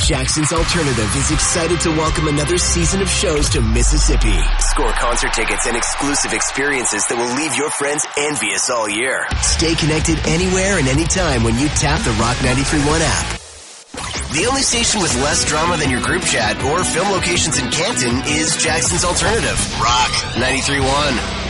Jackson's Alternative is excited to welcome another season of shows to Mississippi. Score concert tickets and exclusive experiences that will leave your friends envious all year. Stay connected anywhere and anytime when you tap the Rock 93.1 app. The only station with less drama than your group chat or film locations in Canton is Jackson's Alternative. Rock 93.1.